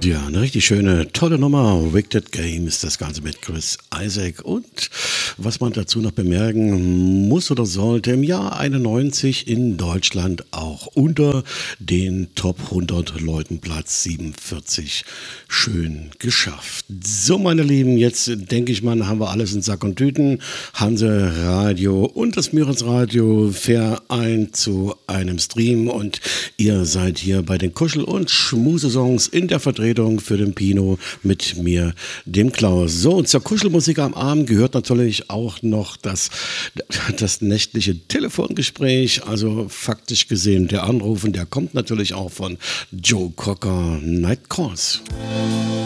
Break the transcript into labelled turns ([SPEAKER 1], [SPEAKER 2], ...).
[SPEAKER 1] Ja, eine richtig schöne, tolle Nummer. Wicked Games, das Ganze mit Chris Isaak. Und was man dazu noch bemerken muss oder sollte, im Jahr 91 in Deutschland auch unter den Top 100 Leuten Platz 47 schön geschafft. So, meine Lieben, jetzt denke ich mal, haben wir alles in Sack und Tüten. Hanse Radio und das Mürens Radio vereint zu einem Stream und ihr seid hier bei den Kuschel- und Schmusesongs in der Vertretung für den Pino mit mir, dem Klaus. So, und zur Kuschelmusik am Abend gehört natürlich auch noch das nächtliche Telefongespräch, also faktisch gesehen der Anruf, und der kommt natürlich auch von Joe Cocker, Night Calls.